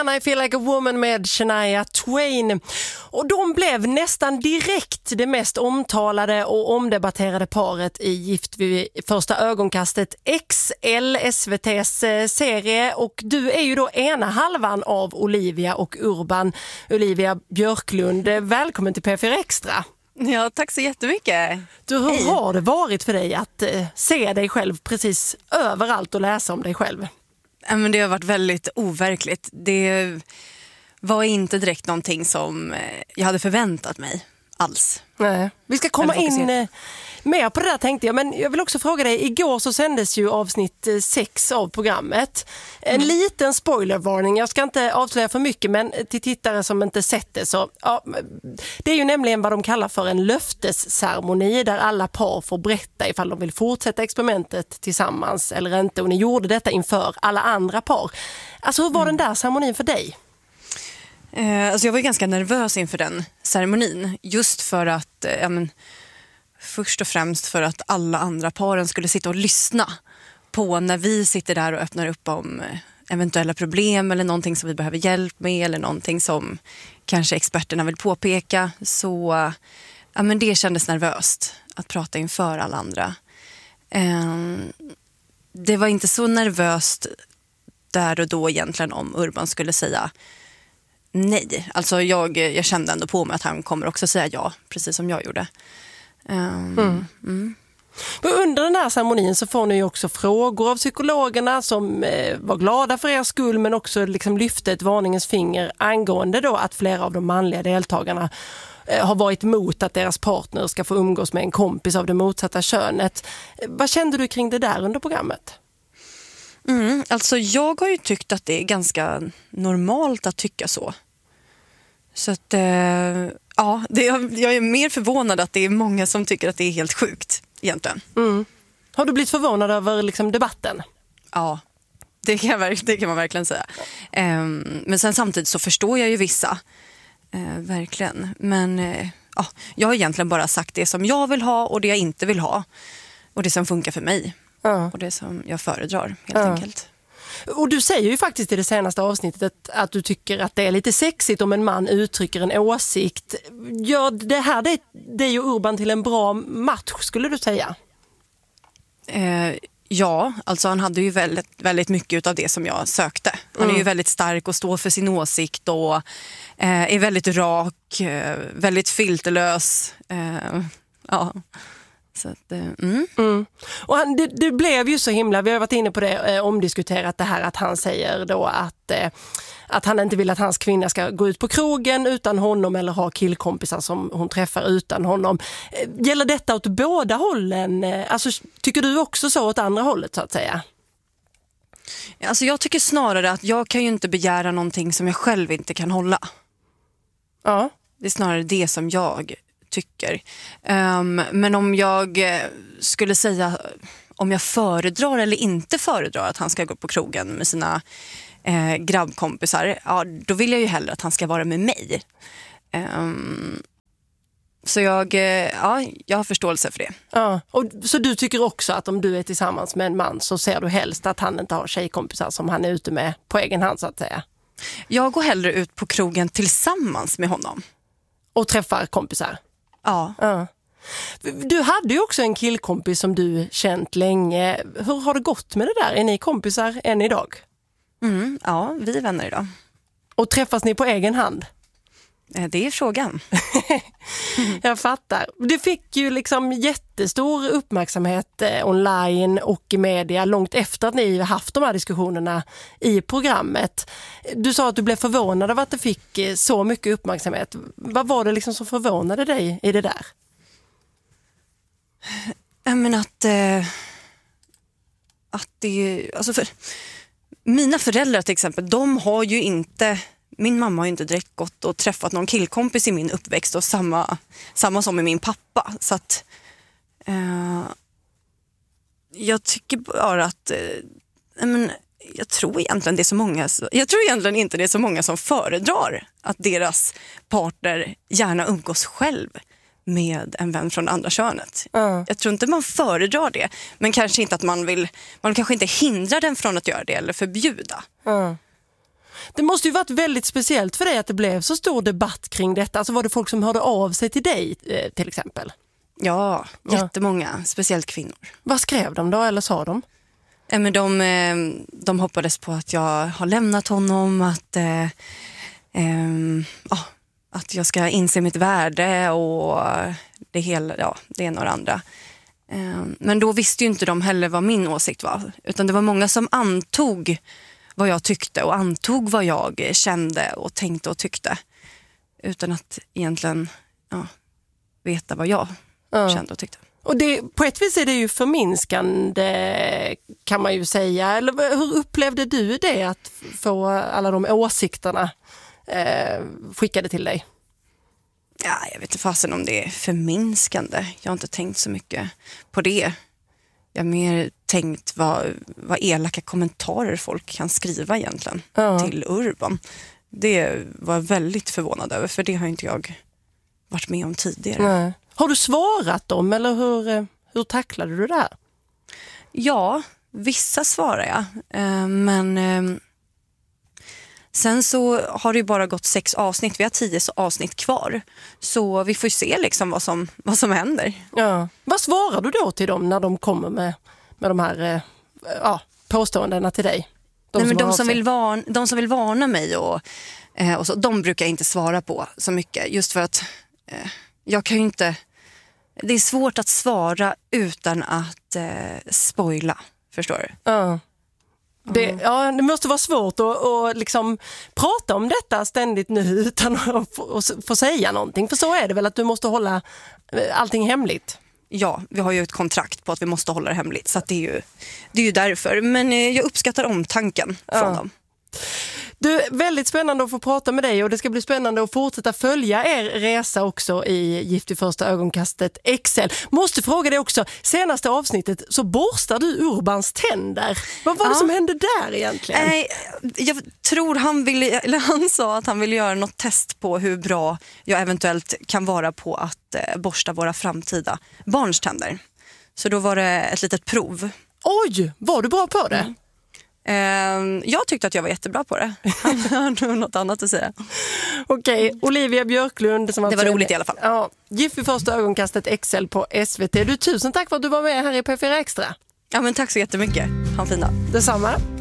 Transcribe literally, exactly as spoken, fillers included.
Can I Feel Like a Woman med Shania Twain. Och de blev nästan direkt det mest omtalade och omdebatterade paret i Gift vid första ögonkastet X L, S V T:s serie. Och du är ju då ena halvan av Olivia och Urban. Olivia Björklund, välkommen till P fyra Extra. Ja, tack så jättemycket. Du, hur Hej. har det varit för dig att eh, se dig själv precis överallt och läsa om dig själv? Men det har varit väldigt overkligt. Det var inte direkt någonting som jag hade förväntat mig alls. Nej. Vi ska komma in eh, mer på det där, tänkte jag. Men jag vill också fråga dig, igår så sändes ju avsnitt sex av programmet. En mm. liten spoilervarning, jag ska inte avslöja för mycket, men till tittare som inte sett det så... Ja, det är ju nämligen vad de kallar för en löftesceremoni där alla par får berätta ifall de vill fortsätta experimentet tillsammans eller inte. Och ni gjorde detta inför alla andra par. Alltså hur var mm. den där ceremonin för dig? Eh, alltså jag var ju ganska nervös inför den ceremonin. Just för att... Eh, men, först och främst för att alla andra paren skulle sitta och lyssna på när vi sitter där och öppnar upp om eventuella problem eller någonting som vi behöver hjälp med eller någonting som kanske experterna vill påpeka. Så ja, men det kändes nervöst att prata inför alla andra. Det var inte så nervöst där och då egentligen om Urban skulle säga nej. Alltså jag, jag kände ändå på mig att han kommer också säga ja, precis som jag gjorde. Um, mm. Mm. Under den här ceremonin så får ni ju också frågor av psykologerna som eh, var glada för er skull, men också liksom lyfte ett varningens finger angående då att flera av de manliga deltagarna eh, har varit emot att deras partner ska få umgås med en kompis av det motsatta könet. Eh, vad kände du kring det där under programmet? Mm, alltså jag har ju tyckt att det är ganska normalt att tycka så. Så att... Eh... Ja, det, jag är mer förvånad att det är många som tycker att det är helt sjukt egentligen. Mm. Har du blivit förvånad över liksom, debatten? Ja, det kan, jag, det kan man verkligen säga. Um, men sen samtidigt så förstår jag ju vissa. Uh, verkligen. Men uh, ja, jag har egentligen bara sagt det som jag vill ha och det jag inte vill ha. Och det som funkar för mig. Uh. Och det som jag föredrar helt uh. enkelt. Och du säger ju faktiskt i det senaste avsnittet att, att du tycker att det är lite sexigt om en man uttrycker en åsikt. Gör det här det, det är ju Urban till en bra match, skulle du säga? Eh, ja, alltså han hade ju väldigt, väldigt mycket av det som jag sökte. Han mm. är ju väldigt stark och står för sin åsikt och eh, är väldigt rak, eh, väldigt filterlös. Eh, ja... Så att, mm. Mm. Och han, det, det blev ju så himla, vi har varit inne på det, eh, omdiskuterat det här att han säger då att, eh, att han inte vill att hans kvinna ska gå ut på krogen utan honom eller ha killkompisar som hon träffar utan honom. Eh, gäller detta åt båda hållen? Eh, alltså, tycker du också så åt andra hållet så att säga? Alltså jag tycker snarare att jag kan ju inte begära någonting som jag själv inte kan hålla. Ja. Det är snarare det som jag tycker. Um, men om jag skulle säga om jag föredrar eller inte föredrar att han ska gå på krogen med sina eh, grabbkompisar, ja, då vill jag ju hellre att han ska vara med mig. Um, så jag, ja, jag har förståelse för det. Ja. Och, så du tycker också att om du är tillsammans med en man så ser du helst att han inte har tjejkompisar som han är ute med på egen hand så att säga? Jag går hellre ut på krogen tillsammans med honom. Och träffar kompisar? Ja. ja. Du hade ju också en killkompis som du känt länge. Hur har det gått med det där? Är ni kompisar än idag? Mm, ja, vi är vänner idag. Och träffas ni på egen hand? Det är frågan. Jag fattar. Du fick ju liksom jättestor uppmärksamhet eh, online och i media långt efter att ni haft de här diskussionerna i programmet. Du sa att du blev förvånad av att det fick eh, så mycket uppmärksamhet. Vad var det liksom som förvånade dig i det där? Jag menar att, eh, att det... Alltså för, mina föräldrar till exempel, de har ju inte... Min mamma har ju inte direkt gått och träffat någon killkompis i min uppväxt och samma, samma som med min pappa. Så att eh, jag tycker bara att eh, men, jag tror egentligen det är så många jag tror egentligen inte det är så många som föredrar att deras partner gärna umgås själv med en vän från andra könet. Mm. Jag tror inte man föredrar det, men kanske inte att man vill man kanske inte hindrar den från att göra det eller förbjuda. Mm. Det måste ju varit väldigt speciellt för dig att det blev så stor debatt kring detta. Alltså var det folk som hörde av sig till dig eh, till exempel? Ja, jättemånga, ja. Speciellt kvinnor. Vad skrev de då eller sa de? Eh, men de, eh, de hoppades på att jag har lämnat honom, att, eh, eh, ah, att jag ska inse mitt värde och det hela, ja, det ena och det andra. Eh, men då visste ju inte de heller vad min åsikt var, utan det var många som antog vad jag tyckte och antog vad jag kände och tänkte och tyckte utan att egentligen ja, veta vad jag ja. kände och tyckte. Och det, på ett vis är det ju förminskande kan man ju säga. Eller hur upplevde du det att få alla de åsikterna eh, skickade till dig? Ja, jag vet inte fasen om det är förminskande. Jag har inte tänkt så mycket på det. Jag har mer tänkt vad, vad elaka kommentarer folk kan skriva egentligen ja. till Urban. Det var jag väldigt förvånad över, för det har inte jag varit med om tidigare. Nej. Har du svarat dem eller hur, hur tacklade du det här? Ja, vissa svarar jag. Men sen så har det ju bara gått sex avsnitt. Vi har tio avsnitt kvar. Så vi får se liksom vad som, vad som händer. Ja. Vad svarar du då till dem när de kommer med, med de här ja, påståendena till dig? De, Nej, som, men de, som, vill varna, de som vill varna mig och, och så, de brukar jag inte svara på så mycket. Just för att eh, jag kan ju inte... Det är svårt att svara utan att eh, spoila, förstår du? Ja. Det, ja, det måste vara svårt att, att liksom prata om detta ständigt nu utan att få, att få säga någonting. För så är det väl att du måste hålla allting hemligt. Ja, vi har ju ett kontrakt på att vi måste hålla det hemligt. Så att det, är ju, det är ju därför. Men eh, jag uppskattar omtanken från ja. dem. Du, väldigt spännande att få prata med dig och det ska bli spännande att fortsätta följa er resa också i Gift vid första ögonkastet X L. Måste fråga dig också, senaste avsnittet så borstar du Urbans tänder. Vad var ja. det som hände där egentligen? Eh, jag tror han ville, eller han sa att han ville göra något test på hur bra jag eventuellt kan vara på att eh, borsta våra framtida barns tänder. Så då var det ett litet prov. Oj, var du bra på det? Mm. Jag tyckte att jag var jättebra på det. Han har nog något annat att säga. Okej, okay. Olivia Björklund som det var roligt i alla fall. Ja, Gift vid första ögonkastet X L på S V T. Du, tusen tack för att du var med här i P fyra Extra. Ja, men tack så jättemycket. Ha en fin dag. Detsamma.